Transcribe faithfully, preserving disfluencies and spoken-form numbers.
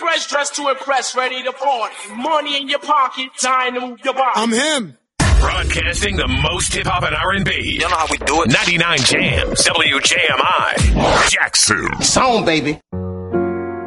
fresh, dressed to impress, ready to party. Money in your pocket, time to move your body. I'm him. Broadcasting the most hip-hop and R and B. You know how we do it. ninety-nine Jams, W J M I, Jackson. Song, baby.